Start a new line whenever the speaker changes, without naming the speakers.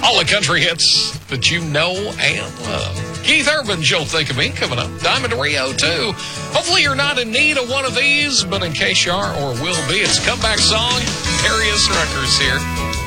All the country hits that you know and love. Keith Urban, You'll Think of Me, coming up. Diamond Rio, too. Hopefully you're not in need of one of these, but in case you are or will be, it's a comeback song. Darius Ruckers here.